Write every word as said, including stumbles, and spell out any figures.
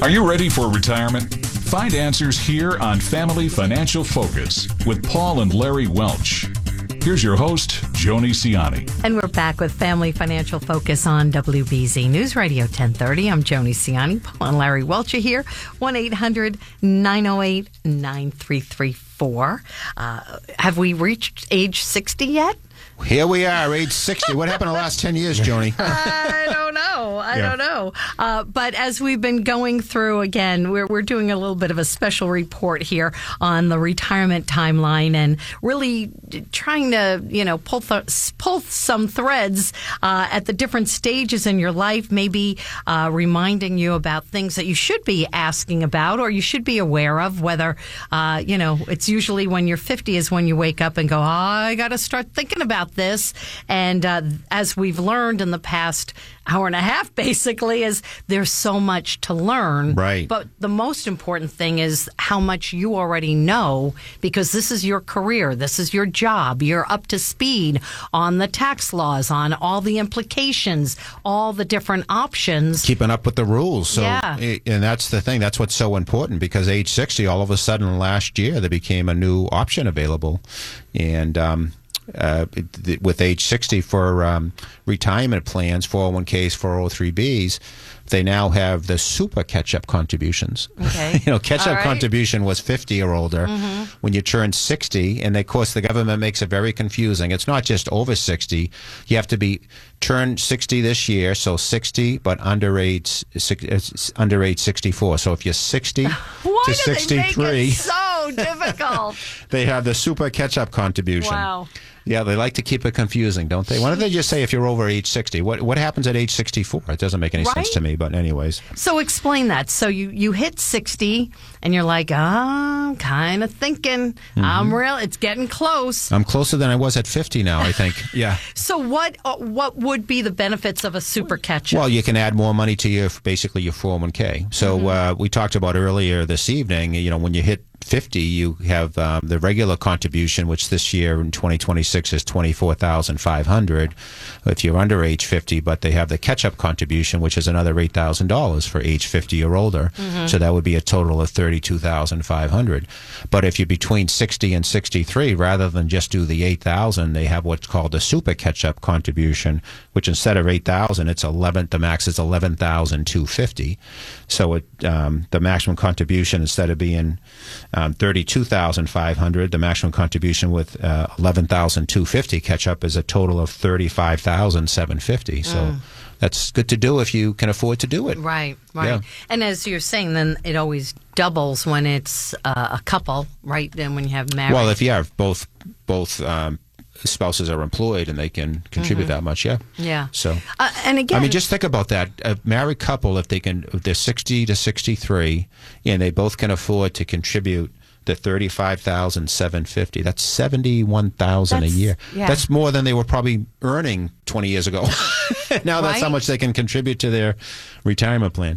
Are you ready for retirement? Find answers here on Family Financial Focus with Paul and Larry Welch. Here's your host, Joni Ciani. And we're back with Family Financial Focus on W B Z News Radio ten thirty. I'm Joni Ciani. Paul and Larry Welch are here. one eight hundred nine oh eight nine three three four. Uh, have we reached age sixty yet? Here we are, age sixty. What happened in the last ten years, Joni? I don't know. I Yeah. don't know. Uh, but as we've been going through, again, we're, we're doing a little bit of a special report here on the retirement timeline and really trying to, you know, pull, th- pull some threads uh, at the different stages in your life, maybe uh, reminding you about things that you should be asking about or you should be aware of, whether, uh, you know, it's usually when you're fifty is when you wake up and go, oh, I got to start thinking about this. And uh, as we've learned in the past hour and a half, basically, is there's so much to learn. Right. But the most important thing is how much you already know, because this is your career. This is your job. You're up to speed on the tax laws, on all the implications, all the different options. Keeping up with the rules. So, Yeah. and that's the thing. That's what's so important, because age sixty, all of a sudden last year, there became a new option available. And, um, Uh, with age sixty for um, retirement plans, four oh one k's, four oh three b's, they now have the super catch-up contributions. Okay. you know, catch-up All right. contribution was fifty or older. Mm-hmm. When you turn sixty, and of course the government makes it very confusing. It's not just over sixty. You have to be turned sixty this year, so sixty, but under age, six, under age sixty-four. So if you're sixty Why to do sixty-three, they make it so difficult? they have the super catch-up contribution. Wow. Yeah, they like to keep it confusing, don't they? Why don't they just say if you're over age sixty? What what happens at age sixty-four? It doesn't make any Right? sense to me, but anyways. So explain that. So you, you hit sixty and you're like, ah, I'm kind of thinking Mm-hmm. I'm real. It's getting close. I'm closer than I was at fifty now, I think. Yeah. So what uh, what would be the benefits of a super catch-up? Well, you can add more money to your, basically your four oh one k. So Mm-hmm. uh, we talked about earlier this evening, you know, when you hit fifty, you have um, the regular contribution, which this year in twenty twenty-six is twenty-four thousand five hundred dollars if you're under age fifty, but they have the catch-up contribution, which is another eight thousand dollars for age fifty or older. Mm-hmm. So that would be a total of thirty-two thousand five hundred dollars. But if you're between sixty and sixty-three, rather than just do the eight thousand dollars, they have what's called the super catch-up contribution, which instead of eight thousand dollars, it's eleven, the max is eleven thousand two hundred fifty dollars. So it, um, the maximum contribution, instead of being um, thirty-two thousand five hundred dollars, the maximum contribution with uh, eleven thousand two hundred fifty dollars catch-up is a total of thirty-five thousand seven hundred fifty dollars. So Mm. that's good to do if you can afford to do it. Right, right. Yeah. And as you're saying, then it always doubles when it's uh, a couple, right? Then when you have marriage. Well, if you have both both um, spouses are employed and they can contribute that much, yeah. yeah. So, Uh, and again, I mean, just think about that. A married couple, if they can, if they're sixty to sixty-three, and they both can afford to contribute the thirty-five thousand seven hundred fifty. That's seventy-one thousand a That's- year. yeah. That's more than they were probably earning twenty years ago. Now that's how Right? much they can contribute to their retirement plan.